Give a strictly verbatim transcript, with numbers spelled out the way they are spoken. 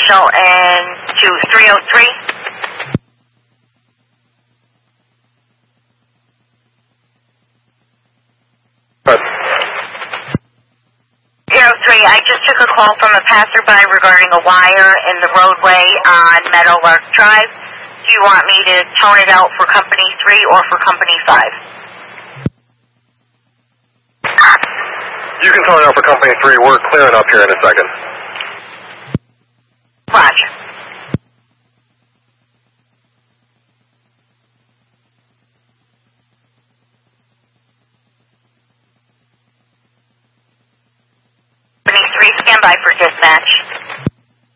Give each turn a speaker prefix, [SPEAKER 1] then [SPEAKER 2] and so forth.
[SPEAKER 1] Shelton to three oh three. zero three, I just took a call from a passerby regarding a wire in the roadway on Meadowlark Drive. Do you want me to tone it out for Company three or for Company five?
[SPEAKER 2] You can tone it out for Company three. We're clearing up here in a second.
[SPEAKER 1] Roger. Company three, stand by for dispatch.